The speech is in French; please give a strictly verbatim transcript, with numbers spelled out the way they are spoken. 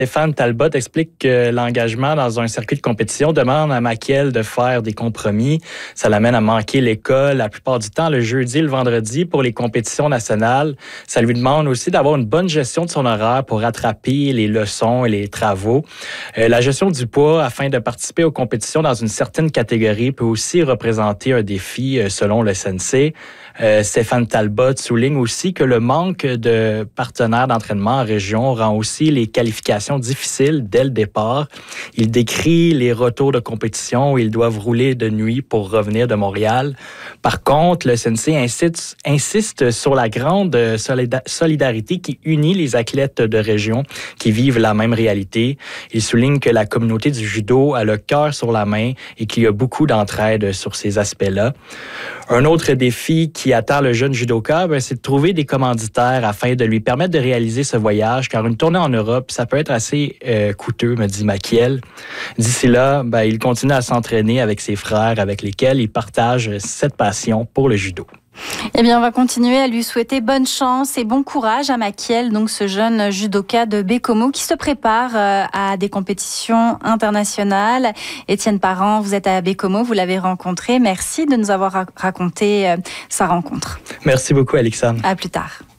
Stéphane Talbot explique que l'engagement dans un circuit de compétition demande à Maquiel de faire des compromis. Ça l'amène à manquer l'école la plupart du temps, le jeudi et le vendredi pour les compétitions nationales. Ça lui demande aussi d'avoir une bonne gestion de son horaire pour rattraper les leçons et les travaux. Euh, la gestion du poids afin de participer aux compétitions dans une certaine catégorie peut aussi représenter un défi euh, selon le Sensei. Euh, Stéphane Talbot souligne aussi que le manque de partenaires d'entraînement en région rend aussi les qualifications difficiles dès le départ. Il décrit les retours de compétition où ils doivent rouler de nuit pour revenir de Montréal. Par contre, le Sensei insiste, insiste sur la grande solida- solidarité qui unit les athlètes de région qui vivent la même réalité. Il souligne que la communauté du judo a le cœur sur la main et qu'il y a beaucoup d'entraide sur ces aspects-là. Un autre défi qui attend le jeune judoka, ben, c'est de trouver des commanditaires afin de lui permettre de réaliser ce voyage, car une tournée en Europe, ça peut être assez euh, coûteux, me dit Maquiel. D'ici là, ben, il continue à s'entraîner avec ses frères avec lesquels il partage cette passion pour le judo. Eh bien, on va continuer à lui souhaiter bonne chance et bon courage à Maquiel, donc ce jeune judoka de Baie-Comeau qui se prépare à des compétitions internationales. Étienne Parent, vous êtes à Baie-Comeau, vous l'avez rencontré. Merci de nous avoir raconté sa rencontre. Merci beaucoup, Alexandre. À plus tard.